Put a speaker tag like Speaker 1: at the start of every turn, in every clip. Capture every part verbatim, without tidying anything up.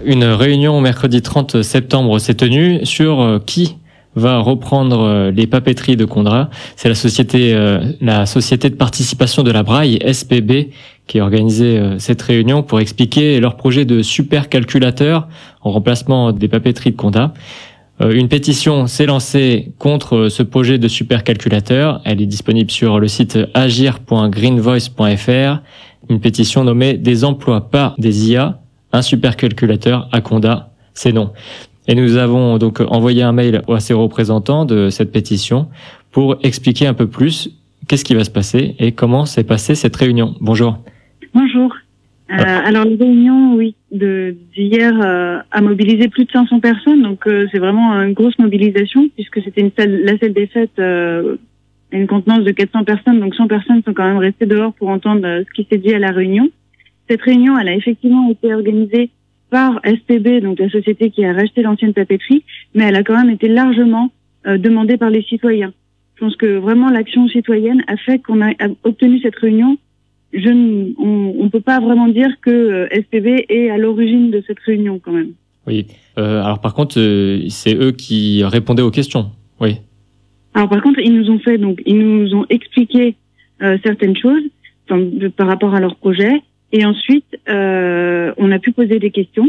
Speaker 1: une réunion mercredi trente septembre s'est tenue sur qui va reprendre les papeteries de Condra. C'est la société, la société de participation de la Braille, S P B, qui a organisé cette réunion pour expliquer leur projet de supercalculateur en remplacement des papeteries de Condat. Une pétition s'est lancée contre ce projet de supercalculateur. Elle est disponible sur le site agir point greenvoice point f r. Une pétition nommée « Des emplois par des I A, un supercalculateur à Condat, c'est non ». Et nous avons donc envoyé un mail à ces représentants de cette pétition pour expliquer un peu plus qu'est-ce qui va se passer et comment s'est passée cette réunion. Bonjour.
Speaker 2: Bonjour. Euh, alors, la réunion, oui, de, d'hier euh, a mobilisé plus de cinq cents personnes, donc euh, c'est vraiment une grosse mobilisation puisque c'était une salle, la salle des fêtes, euh, une contenance de quatre cents personnes, donc cent personnes sont quand même restées dehors pour entendre euh, ce qui s'est dit à la réunion. Cette réunion, elle a effectivement été organisée par S P B, donc la société qui a racheté l'ancienne papeterie, mais elle a quand même été largement euh, demandée par les citoyens. Je pense que vraiment l'action citoyenne a fait qu'on a, a obtenu cette réunion. Je n, on ne peut pas vraiment dire que euh, S P B est à l'origine de cette réunion quand même.
Speaker 1: Oui. Euh, alors par contre, euh, c'est eux qui répondaient aux questions. Oui.
Speaker 2: Alors par contre, ils nous ont fait donc ils nous ont expliqué euh, certaines choses enfin, de, par rapport à leur projet. Et ensuite, euh, on a pu poser des questions.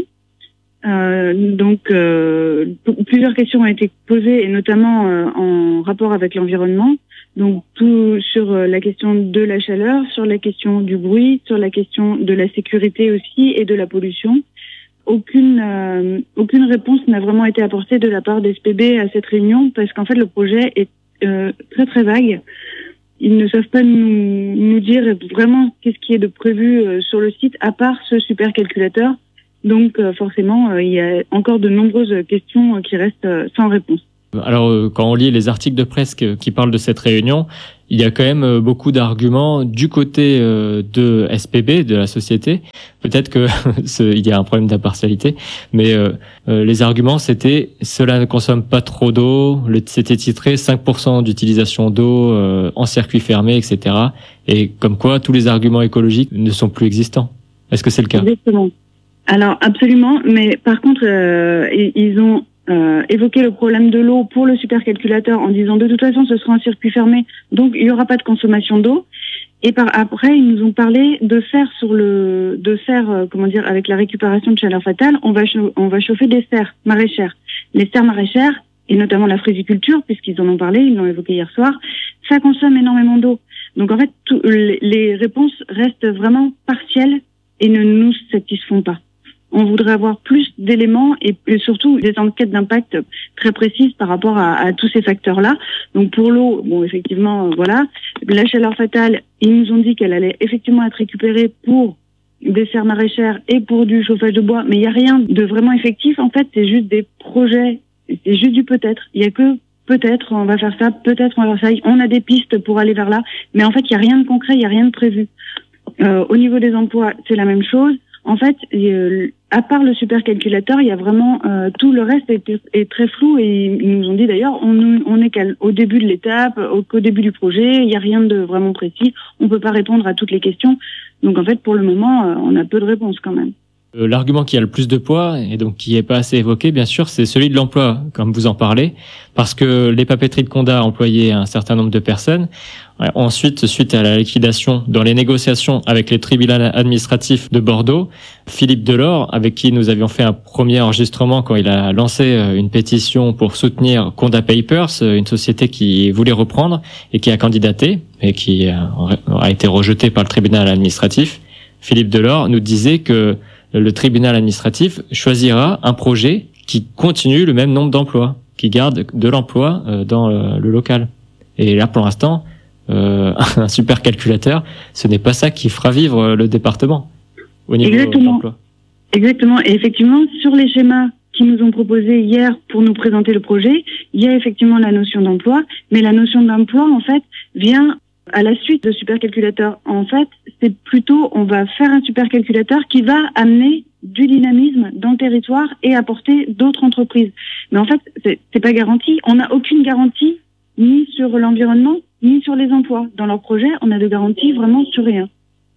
Speaker 2: Euh, donc, euh, p- plusieurs questions ont été posées, et notamment euh, en rapport avec l'environnement. Donc, tout sur euh, la question de la chaleur, sur la question du bruit, sur la question de la sécurité aussi et de la pollution. Aucune, euh, aucune réponse n'a vraiment été apportée de la part des S P B à cette réunion, parce qu'en fait, le projet est euh, très très vague. Ils ne savent pas nous, nous dire vraiment qu'est-ce qui est de prévu euh, sur le site, à part ce supercalculateur. Donc euh, forcément, euh, il y a encore de nombreuses questions euh, qui restent euh, sans réponse.
Speaker 1: Alors, euh, quand on lit les articles de presse qui parlent de cette réunion, il y a quand même euh, beaucoup d'arguments du côté euh, de S P B, de la société. Peut-être que ce, il y a un problème d'impartialité, mais euh, euh, les arguments, c'était « cela ne consomme pas trop d'eau », c'était titré « cinq pour cent d'utilisation d'eau euh, en circuit fermé », et cetera. Et comme quoi, tous les arguments écologiques ne sont plus existants. Est-ce que c'est le cas ?
Speaker 2: Exactement. Alors, absolument, mais par contre, euh, ils ont euh, évoqué le problème de l'eau pour le supercalculateur en disant de toute façon, ce sera un circuit fermé, donc il n'y aura pas de consommation d'eau. Et par après, ils nous ont parlé de faire sur le, de faire, euh, comment dire, avec la récupération de chaleur fatale, on va, chau- on va chauffer des serres maraîchères. Les serres maraîchères, et notamment la frisiculture, puisqu'ils en ont parlé, ils l'ont évoqué hier soir, ça consomme énormément d'eau. Donc en fait, tout, les, les réponses restent vraiment partielles et ne nous satisfont pas. On voudrait avoir plus d'éléments et, et surtout des enquêtes d'impact très précises par rapport à, à tous ces facteurs-là. Donc pour l'eau, bon effectivement, euh, voilà. La chaleur fatale, ils nous ont dit qu'elle allait effectivement être récupérée pour des serres maraîchères et pour du chauffage de bois, mais il n'y a rien de vraiment effectif. En fait, c'est juste des projets, c'est juste du peut-être. Il n'y a que peut-être on va faire ça, peut-être on va faire ça. On a des pistes pour aller vers là, mais en fait, il n'y a rien de concret, il n'y a rien de prévu. Euh, au niveau des emplois, c'est la même chose. En fait, euh, à part le supercalculateur, il y a vraiment euh, tout le reste est, est très flou et ils nous ont dit d'ailleurs on, on est qu'au début de l'étape, au, qu'au début du projet, il n'y a rien de vraiment précis, on peut pas répondre à toutes les questions. Donc en fait, pour le moment, euh, on a peu de réponses quand même.
Speaker 1: L'argument qui a le plus de poids, et donc qui n'est pas assez évoqué, bien sûr, c'est celui de l'emploi, comme vous en parlez, parce que les papeteries de Condat employaient un certain nombre de personnes. Ensuite, suite à la liquidation, dans les négociations avec les tribunaux administratifs de Bordeaux, Philippe Delors, avec qui nous avions fait un premier enregistrement quand il a lancé une pétition pour soutenir Condat Papers, une société qui voulait reprendre et qui a candidaté, et qui a été rejetée par le tribunal administratif, Philippe Delors nous disait que le tribunal administratif choisira un projet qui continue le même nombre d'emplois, qui garde de l'emploi dans le local. Et là, pour l'instant, euh, un supercalculateur, ce n'est pas ça qui fera vivre le département au niveau
Speaker 2: Exactement.
Speaker 1: de l'emploi.
Speaker 2: Exactement. Et effectivement, sur les schémas qui nous ont proposés hier pour nous présenter le projet, il y a effectivement la notion d'emploi, mais la notion d'emploi, en fait, vient à la suite de supercalculateur. En fait, c'est plutôt, on va faire un supercalculateur qui va amener du dynamisme dans le territoire et apporter d'autres entreprises. Mais en fait, c'est, c'est pas garanti. On n'a aucune garantie ni sur l'environnement, ni sur les emplois. Dans leur projet, on a de garantie vraiment sur rien.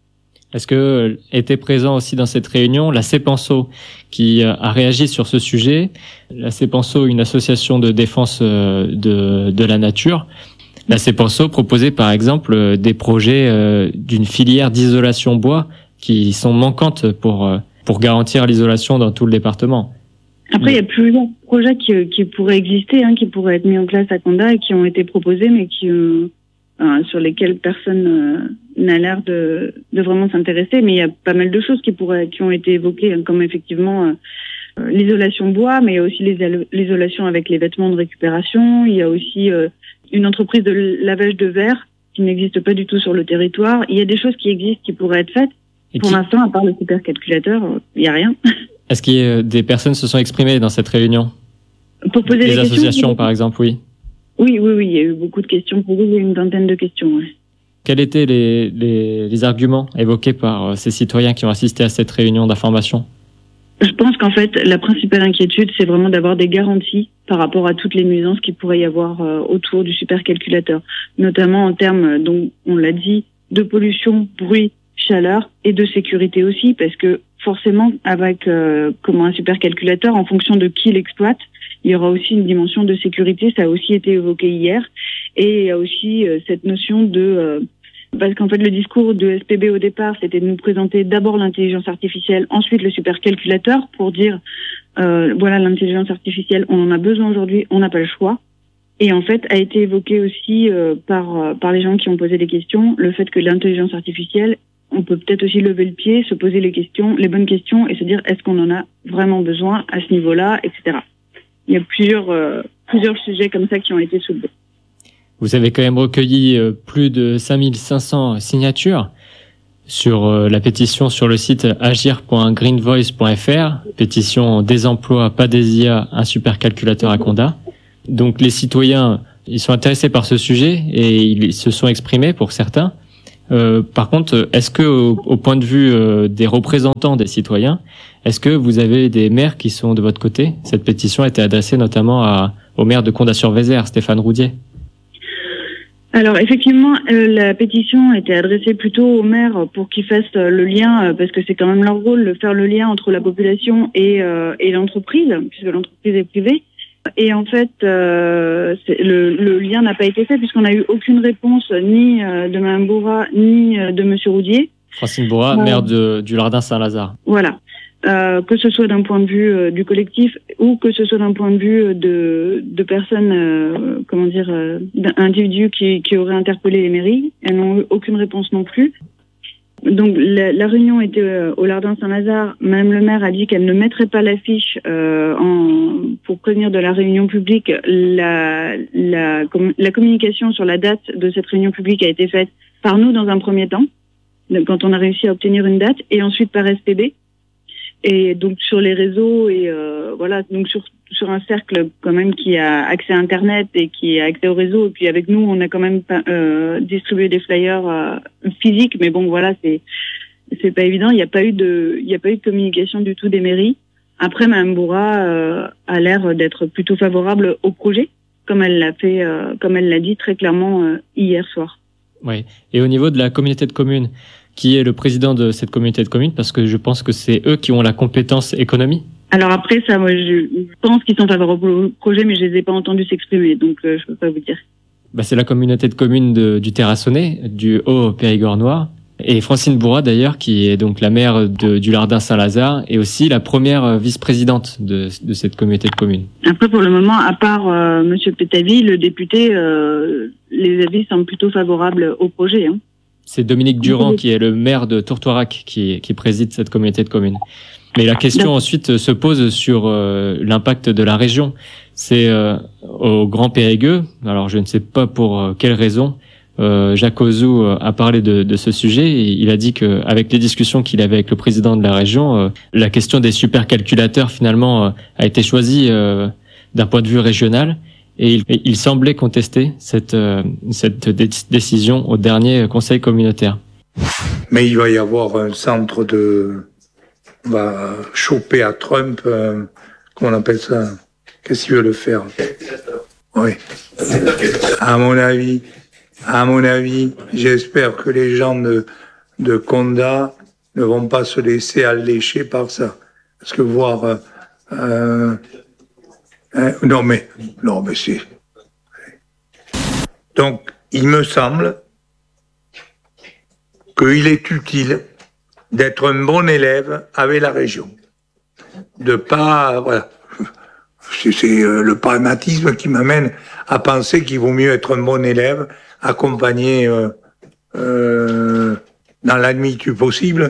Speaker 1: Est-ce que était présent aussi dans cette réunion la CEPANSO qui a réagi sur ce sujet? La CEPANSO, une association de défense de, de la nature. La CEPANSO proposait par exemple des projets d'une filière d'isolation bois qui sont manquantes pour, pour garantir l'isolation dans tout le département.
Speaker 2: Après, il y a plusieurs projets qui, qui pourraient exister, hein, qui pourraient être mis en place à Condat et qui ont été proposés, mais qui, euh, euh, sur lesquels personne euh, n'a l'air de, de vraiment s'intéresser. Mais il y a pas mal de choses qui pourraient, qui ont été évoquées, hein, comme effectivement euh, l'isolation bois, mais il y a aussi les, l'isolation avec les vêtements de récupération. Il y a aussi euh, une entreprise de lavage de verre qui n'existe pas du tout sur le territoire. Il y a des choses qui existent qui pourraient être faites. Et Pour qui... l'instant, à part le supercalculateur, il n'y a rien.
Speaker 1: Est-ce qu'il y a des personnes se sont exprimées dans cette réunion?
Speaker 2: Pour poser
Speaker 1: des
Speaker 2: des
Speaker 1: associations,
Speaker 2: questions,
Speaker 1: par exemple, oui.
Speaker 2: Oui, oui, oui, il y a eu beaucoup de questions posées, il y a eu une vingtaine de questions. Ouais.
Speaker 1: Quels étaient les, les, les arguments évoqués par ces citoyens qui ont assisté à cette réunion d'information?
Speaker 2: Je pense qu'en fait, la principale inquiétude, c'est vraiment d'avoir des garanties par rapport à toutes les nuisances qu'il pourrait y avoir euh, autour du supercalculateur, notamment en termes, donc on l'a dit, de pollution, bruit, chaleur et de sécurité aussi, parce que forcément, avec euh, comment un supercalculateur, en fonction de qui l'exploite, il y aura aussi une dimension de sécurité. Ça a aussi été évoqué hier. Et il y a aussi euh, cette notion de... Euh, parce qu'en fait, le discours de S P B au départ, c'était de nous présenter d'abord l'intelligence artificielle, ensuite le supercalculateur, pour dire, euh, voilà, l'intelligence artificielle, on en a besoin aujourd'hui, on n'a pas le choix. Et en fait, a été évoqué aussi euh, par, euh, par les gens qui ont posé des questions, le fait que l'intelligence artificielle, on peut peut-être aussi lever le pied, se poser les questions, les bonnes questions et se dire est-ce qu'on en a vraiment besoin à ce niveau-là, et cetera. Il y a plusieurs, euh, plusieurs sujets comme ça qui ont été soulevés.
Speaker 1: Vous avez quand même recueilli euh, plus de cinq mille cinq cents signatures sur euh, la pétition sur le site agir point greenvoice point f r, pétition des emplois, pas des I A, un supercalculateur à Condat. Donc les citoyens, ils sont intéressés par ce sujet et ils se sont exprimés pour certains. Euh, par contre, est-ce que au, au point de vue euh, des représentants des citoyens, est-ce que vous avez des maires qui sont de votre côté? Cette pétition a été adressée notamment à, au maire de Condat-sur-Vézère, Stéphane Roudier.
Speaker 2: Alors effectivement, euh, la pétition a été adressée plutôt aux maires pour qu'ils fassent euh, le lien, euh, parce que c'est quand même leur rôle de faire le lien entre la population et, euh, et l'entreprise, puisque l'entreprise est privée. Et en fait, euh, c'est, le, le lien n'a pas été fait puisqu'on n'a eu aucune réponse ni euh, de Mme Bourra ni euh, de M. Roudier.
Speaker 1: Francine Bourra, euh, maire de, du Lardin Saint-Lazare.
Speaker 2: Voilà. Euh, que ce soit d'un point de vue euh, du collectif ou que ce soit d'un point de vue de, de personnes, euh, comment dire, euh, d'individus qui, qui auraient interpellé les mairies. Elles n'ont eu aucune réponse non plus. Donc la, la réunion était euh, au Lardin Saint-Lazare. Madame le maire a dit qu'elle ne mettrait pas l'affiche euh, en, pour prévenir de la réunion publique. La, la, com, la communication sur la date de cette réunion publique a été faite par nous dans un premier temps, quand on a réussi à obtenir une date, et ensuite par S P B. Et donc sur les réseaux et euh, voilà, donc sur sur un cercle quand même qui a accès à Internet et qui a accès au réseau. Et puis avec nous, on a quand même euh, distribué des flyers euh, physiques, mais bon voilà, c'est c'est pas évident. Il n'y a pas eu de il y a pas eu de communication du tout des mairies. Après, Mme Bourra euh, a l'air d'être plutôt favorable au projet, comme elle l'a fait, euh, comme elle l'a dit très clairement euh, hier soir.
Speaker 1: Oui. Et au niveau de la communauté de communes, qui est le président de cette communauté de communes, parce que je pense que c'est eux qui ont la compétence économie.
Speaker 2: Alors après, ça, moi, je pense qu'ils sont favorables au projet, mais je les ai pas entendus s'exprimer, donc euh, je peux pas vous dire.
Speaker 1: Bah, c'est la communauté de communes de, du Terrassonnais, du Haut-Périgord noir, et Francine Bourra d'ailleurs, qui est donc la maire de, du Lardin Saint-Lazare, et aussi la première vice-présidente de, de cette communauté de communes.
Speaker 2: Après, pour le moment, à part euh, Monsieur Pétavy, le député, euh, les avis semblent plutôt favorables au projet, hein.
Speaker 1: C'est Dominique Durand qui est le maire de Tourtoirac qui, qui préside cette communauté de communes. Mais la question ensuite se pose sur euh, l'impact de la région. C'est euh, au Grand Périgueux, alors je ne sais pas pour euh, quelle raison, euh, Jacques Ozou a parlé de, de ce sujet et il a dit qu'avec les discussions qu'il avait avec le président de la région, euh, la question des supercalculateurs finalement euh, a été choisie euh, d'un point de vue régional. Et il, il semblait contester cette, euh, cette dé- décision au dernier conseil communautaire.
Speaker 3: Mais il va y avoir un centre de... On va choper à Trump, euh, comment on appelle ça? Qu'est-ce qu'il veut le faire? Oui. À mon avis, à mon avis, j'espère que les gens de, de Condat ne vont pas se laisser allécher par ça. Parce que voir... Euh, euh, hein, non mais, non mais c'est... Donc, il me semble qu'il est utile d'être un bon élève avec la région. De pas... Voilà. C'est, c'est euh, le pragmatisme qui m'amène à penser qu'il vaut mieux être un bon élève, accompagner euh, euh, dans la limite du possible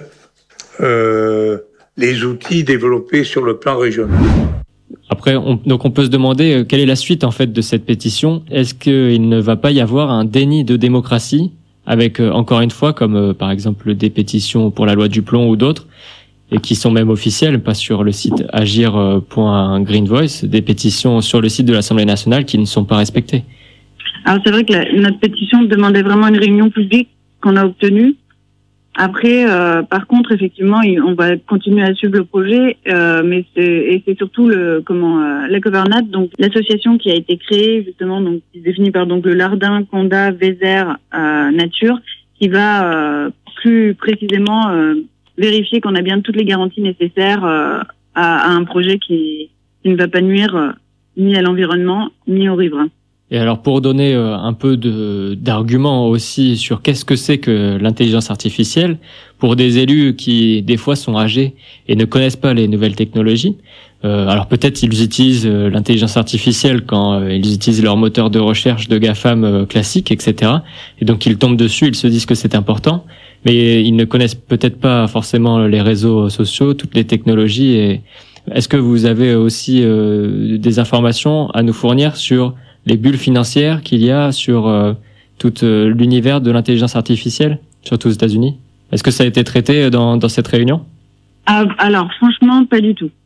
Speaker 3: euh, les outils développés sur le plan régional.
Speaker 1: Après, on, donc on peut se demander euh, quelle est la suite en fait de cette pétition. Est-ce qu'il ne va pas y avoir un déni de démocratie avec, euh, encore une fois, comme euh, par exemple des pétitions pour la loi du plomb ou d'autres, et qui sont même officielles, pas sur le site agir point green voice, des pétitions sur le site de l'Assemblée nationale qui ne sont pas respectées.
Speaker 2: Alors c'est vrai que la, notre pétition demandait vraiment une réunion publique qu'on a obtenue. Après, euh, par contre, effectivement, on va continuer à suivre le projet, euh, mais c'est et c'est surtout le comment euh, la Governat, donc l'association qui a été créée justement, donc qui se définit par donc le Lardin, Condat, Vézère, euh, Nature, qui va euh, plus précisément euh, vérifier qu'on a bien toutes les garanties nécessaires euh, à, à un projet qui, qui ne va pas nuire euh, ni à l'environnement ni aux riverains.
Speaker 1: Et alors pour donner euh, un peu de, d'arguments aussi sur qu'est-ce que c'est que l'intelligence artificielle, pour des élus qui des fois sont âgés et ne connaissent pas les nouvelles technologies, euh, alors peut-être ils utilisent euh, l'intelligence artificielle quand euh, ils utilisent leur moteur de recherche de GAFAM euh, classique, et cetera. Et donc ils tombent dessus, ils se disent que c'est important, mais ils ne connaissent peut-être pas forcément les réseaux sociaux, toutes les technologies. Et est-ce que vous avez aussi euh, des informations à nous fournir sur les bulles financières qu'il y a sur euh, tout euh, l'univers de l'intelligence artificielle, surtout aux États-Unis? Est-ce que ça a été traité dans, dans cette réunion?
Speaker 2: Ah, alors, franchement, pas du tout.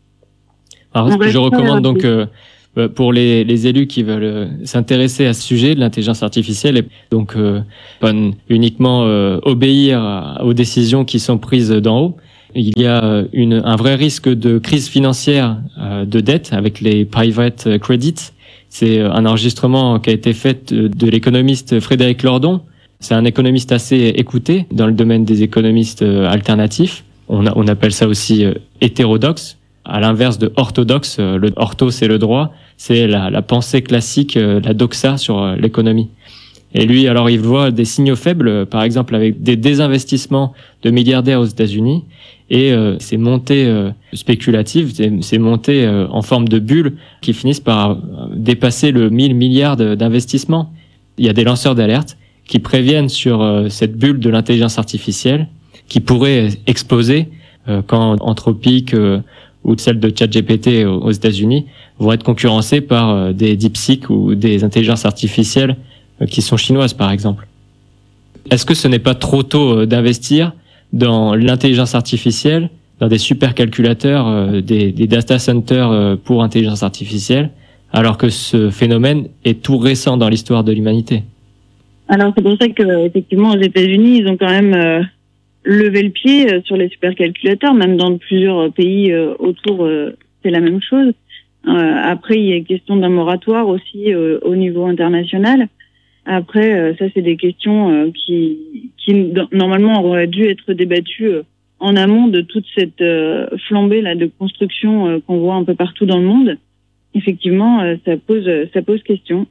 Speaker 1: Alors, je recommande donc euh, pour les, les élus qui veulent euh, s'intéresser à ce sujet de l'intelligence artificielle, et donc euh, pas uniquement euh, obéir à, aux décisions qui sont prises d'en haut. Il y a une, un vrai risque de crise financière euh, de dette avec les private credits. C'est un enregistrement qui a été fait de l'économiste Frédéric Lordon. C'est un économiste assez écouté dans le domaine des économistes alternatifs. On, a, on appelle ça aussi hétérodoxe, à l'inverse de orthodoxe. Le ortho, c'est le droit, c'est la, la pensée classique, la doxa sur l'économie. Et lui, alors, il voit des signaux faibles, par exemple avec des désinvestissements de milliardaires aux États-Unis, et euh, ces montées euh, spéculatives, ces, ces montées euh, en forme de bulles qui finissent par euh, dépasser le mille milliards d'investissements. Il y a des lanceurs d'alerte qui préviennent sur euh, cette bulle de l'intelligence artificielle qui pourrait exploser euh, quand Anthropic euh, ou celle de ChatGPT aux, aux États-Unis vont être concurrencées par euh, des DeepSeek ou des intelligences artificielles euh, qui sont chinoises, par exemple. Est-ce que ce n'est pas trop tôt euh, d'investir dans l'intelligence artificielle, dans des supercalculateurs, euh, des, des data centers euh, pour intelligence artificielle, alors que ce phénomène est tout récent dans l'histoire de l'humanité?
Speaker 2: Alors c'est pour ça que effectivement aux États-Unis ils ont quand même euh, levé le pied euh, sur les supercalculateurs, même dans plusieurs pays euh, autour euh, c'est la même chose. Euh, après il y a question d'un moratoire aussi euh, au niveau international. Après, euh, ça, c'est des questions euh, qui, qui, normalement, auraient dû être débattues euh, en amont de toute cette euh, flambée là de construction euh, qu'on voit un peu partout dans le monde. Effectivement, euh, ça pose, ça pose question.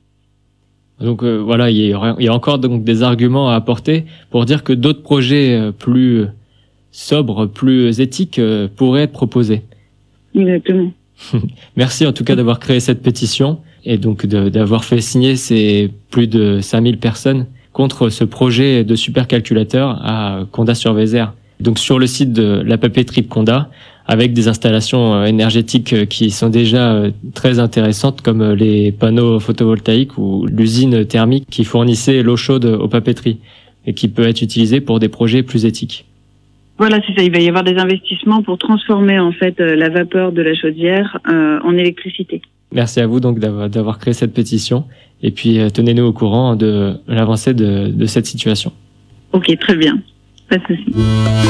Speaker 1: Donc euh, voilà, il y, a, il y a encore donc des arguments à apporter pour dire que d'autres projets euh, plus sobres, plus éthiques euh, pourraient être proposés.
Speaker 2: Exactement.
Speaker 1: Merci en tout cas d'avoir créé cette pétition et donc de, d'avoir fait signer ces plus de cinq mille personnes contre ce projet de supercalculateur à Condat-sur-Vézère. Donc sur le site de la papeterie de Condat, avec des installations énergétiques qui sont déjà très intéressantes comme les panneaux photovoltaïques ou l'usine thermique qui fournissait l'eau chaude aux papeteries et qui peut être utilisée pour des projets plus éthiques.
Speaker 2: Voilà, c'est ça. Il va y avoir des investissements pour transformer en fait la vapeur de la chaudière euh, en électricité. Merci
Speaker 1: à vous donc d'avoir, d'avoir créé cette pétition et puis euh, tenez-nous au courant de l'avancée de, de cette situation.
Speaker 2: Ok, très bien. Pas de souci.